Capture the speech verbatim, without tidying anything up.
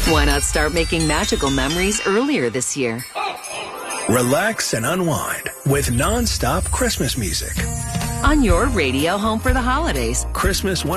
Why not start making magical memories earlier this year? Relax and unwind with non-stop Christmas music. On your radio home for the holidays. Christmas